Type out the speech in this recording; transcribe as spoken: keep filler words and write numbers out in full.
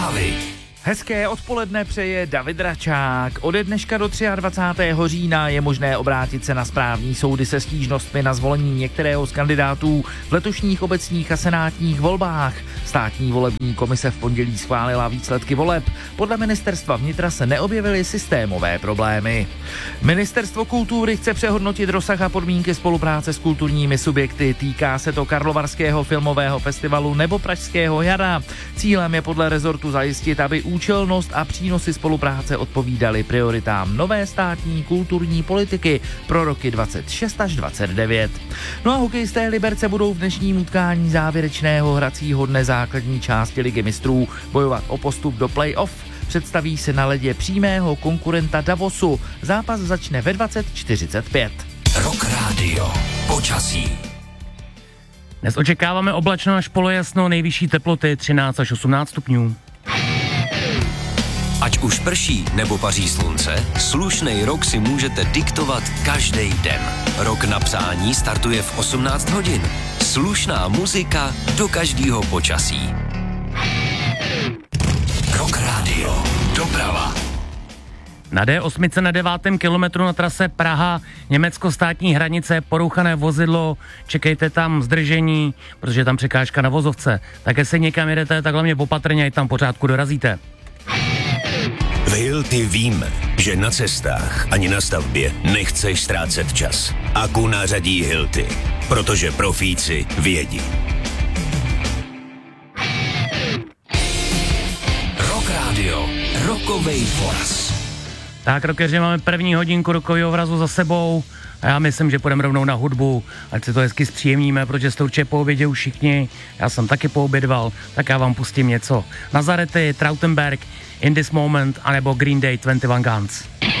zprávy. Hezké odpoledne přeje David Račák. Ode dneška do dvacátého třetího října je možné obrátit se na správní soudy se stížnostmi na zvolení některého z kandidátů v letošních obecních a senátních volbách. Státní volební komise v pondělí schválila výsledky voleb. Podle ministerstva vnitra se neobjevily systémové problémy. Ministerstvo kultury chce přehodnotit rozsah a podmínky spolupráce s kulturními subjekty. Týká se to Karlovarského filmového festivalu nebo Pražského jara. Cílem je podle rezortu zajistit, aby účelnost a přínosy spolupráce odpovídaly prioritám nové státní kulturní politiky pro roky dvacet šest až dvacet devět. No a hokejisté Liberce budou v dnešním utkání závěrečného hracího dne základní části Ligy mistrů bojovat o postup do play-off. Představí se na ledě přímého konkurenta Davosu. Zápas začne ve dvacet čtyřicet pět. Rock Radio. Počasí. Dnes očekáváme oblačno až polojasno, nejvyšší teploty třináct až osmnáct stupňů. Ať už prší nebo paří slunce, slušnej rok si můžete diktovat každý den. Rok na psání startuje v osmnáct hodin. Slušná muzika do každého počasí. Rock Radio. Doprava. Na D osm na devátém kilometru na trase Praha, Německo státní hranice, porouchané vozidlo, čekejte tam zdržení, protože je tam překážka na vozovce. Také se někam jedete, tak hlavně opatrně, ať tam pořádku dorazíte. V Hilti víme, že na cestách ani na stavbě nechceš ztrácet čas. Aku nářadí Hilti, protože profíci vědí. Rock Radio. Rokovej voraz. Tak, rockeři, máme první hodinku rokového vrazu za sebou a já myslím, že půjdeme rovnou na hudbu, ať si to hezky zpříjemníme, protože jste určitě po obědě už všichni, já jsem taky poobědval, tak já vám pustím něco. Nazarety, Trautenberg, In This Moment, anebo Green Day, dvacet jedna Guns.